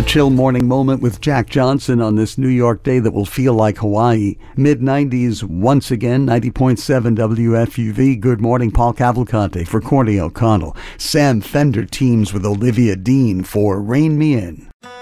A chill morning moment with Jack Johnson on this New York day that will feel like Hawaii. Mid-90s once again, 90.7 WFUV. Good morning, Paul Cavalcante for Courtney O'Connell. Sam Fender teams with Olivia Dean for Rein Me In.